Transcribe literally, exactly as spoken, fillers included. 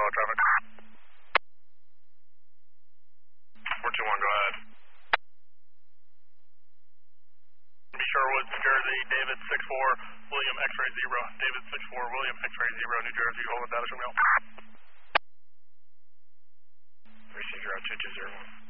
all traffic. four two one, go ahead. Sherwood, New Jersey, David six four, William X-ray zero. David six four, William X-ray zero, New Jersey, hold the data from you. three six zero two two zero one.